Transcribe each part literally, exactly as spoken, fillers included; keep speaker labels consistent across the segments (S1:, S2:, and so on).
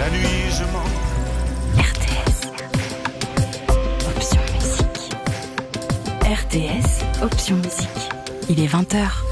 S1: la nuit je mens.
S2: R T S. Option musique. R T S, option musique. Il est vingt heures.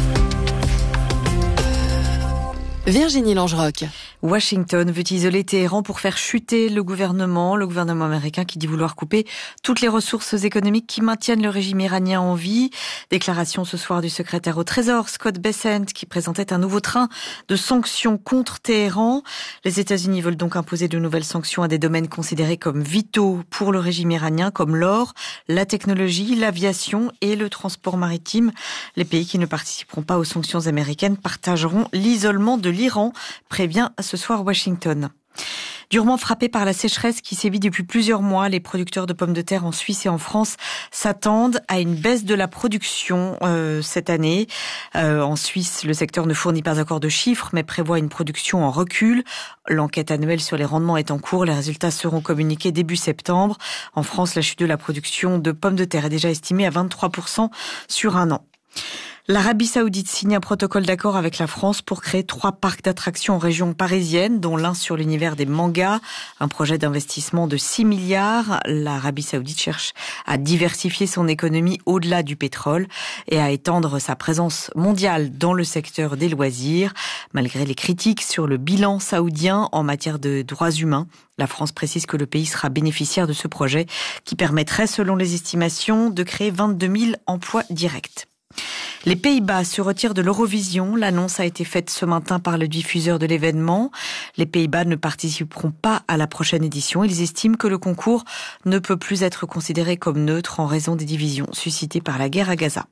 S3: Virginie Langeroc.
S4: Washington veut isoler Téhéran pour faire chuter le gouvernement, le gouvernement américain qui dit vouloir couper toutes les ressources économiques qui maintiennent le régime iranien en vie. Déclaration ce soir du secrétaire au Trésor, Scott Bessent, qui présentait un nouveau train de sanctions contre Téhéran. Les États-Unis veulent donc imposer de nouvelles sanctions à des domaines considérés comme vitaux pour le régime iranien, comme l'or, la technologie, l'aviation et le transport maritime. Les pays qui ne participeront pas aux sanctions américaines partageront l'isolement de l'Iran, prévient ce soir Washington. Durement frappés par la sécheresse qui sévit depuis plusieurs mois, les producteurs de pommes de terre en Suisse et en France s'attendent à une baisse de la production euh, cette année. Euh, en Suisse, le secteur ne fournit pas encore de chiffres, mais prévoit une production en recul. L'enquête annuelle sur les rendements est en cours. Les résultats seront communiqués début septembre. En France, la chute de la production de pommes de terre est déjà estimée à vingt-trois pour cent sur un an. L'Arabie Saoudite signe un protocole d'accord avec la France pour créer trois parcs d'attractions en région parisienne, dont l'un sur l'univers des mangas. Un projet d'investissement de six milliards. L'Arabie Saoudite cherche à diversifier son économie au-delà du pétrole et à étendre sa présence mondiale dans le secteur des loisirs. Malgré les critiques sur le bilan saoudien en matière de droits humains, la France précise que le pays sera bénéficiaire de ce projet qui permettrait, selon les estimations, de créer vingt-deux mille emplois directs. Les Pays-Bas se retirent de l'Eurovision. L'annonce a été faite ce matin par le diffuseur de l'événement. Les Pays-Bas ne participeront pas à la prochaine édition. Ils estiment que le concours ne peut plus être considéré comme neutre en raison des divisions suscitées par la guerre à Gaza.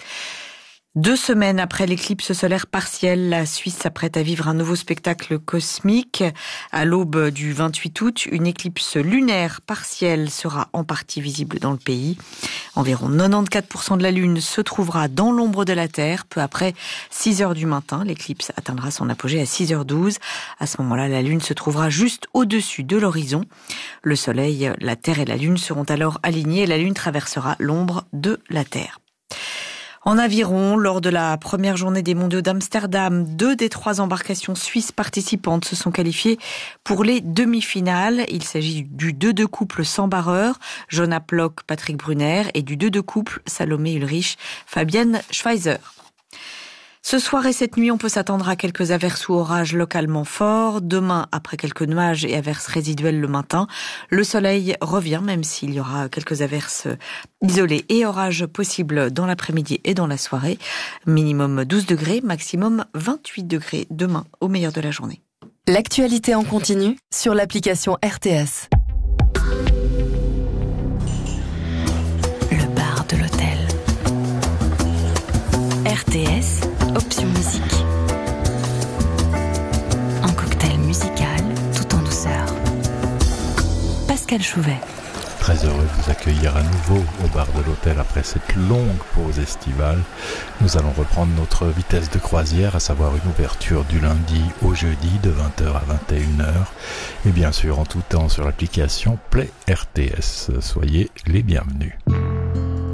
S4: Deux semaines après l'éclipse solaire partielle, la Suisse s'apprête à vivre un nouveau spectacle cosmique. À l'aube du vingt-huit août, une éclipse lunaire partielle sera en partie visible dans le pays. Environ quatre-vingt-quatorze pour cent de la Lune se trouvera dans l'ombre de la Terre. Peu après six heures du matin, l'éclipse atteindra son apogée à six heures douze. À ce moment-là, la Lune se trouvera juste au-dessus de l'horizon. Le Soleil, la Terre et la Lune seront alors alignés et la Lune traversera l'ombre de la Terre. En aviron, lors de la première journée des mondiaux d'Amsterdam, deux des trois embarcations suisses participantes se sont qualifiées pour les demi-finales. Il s'agit du deux deux couple sans barreur, Jonas Plock, Patrick Brunner, et du deux deux couple Salomé Ulrich, Fabienne Schweizer. Ce soir et cette nuit, on peut s'attendre à quelques averses ou orages localement forts. Demain, après quelques nuages et averses résiduelles le matin, le soleil revient, même s'il y aura quelques averses isolées et orages possibles dans l'après-midi et dans la soirée. Minimum douze degrés, maximum vingt-huit degrés demain, au meilleur de la journée.
S3: L'actualité en continu sur l'application R T S.
S2: Le bar de l'hôtel. R T S, option musique. Un cocktail musical tout en douceur. Pascal Chouvet.
S5: Très heureux de vous accueillir à nouveau au bar de l'hôtel après cette longue pause estivale. Nous allons reprendre notre vitesse de croisière, à savoir une ouverture du lundi au jeudi de vingt heures à vingt et une heures. Et bien sûr en tout temps sur l'application Play R T S. Soyez les bienvenus.